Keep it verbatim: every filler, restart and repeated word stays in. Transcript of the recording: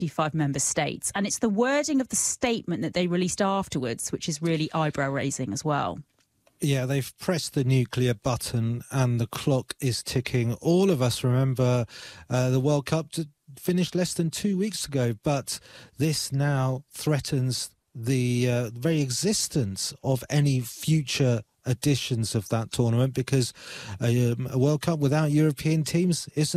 fifty-five member states. And it's the wording of the statement that they released afterwards, which is really eyebrow-raising as well. Yeah, they've pressed the nuclear button and the clock is ticking. All of us remember uh, the World Cup to finished less than two weeks ago, but this now threatens the uh, very existence of any future editions of that tournament, because a, um, a World Cup without European teams isn't